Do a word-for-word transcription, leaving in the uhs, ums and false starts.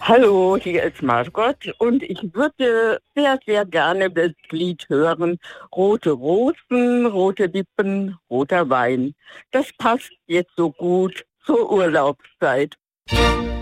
Hallo, hier ist Margot und ich würde sehr, sehr gerne das Lied hören. Rote Rosen, rote Lippen, roter Wein. Das passt jetzt so gut zur Urlaubszeit.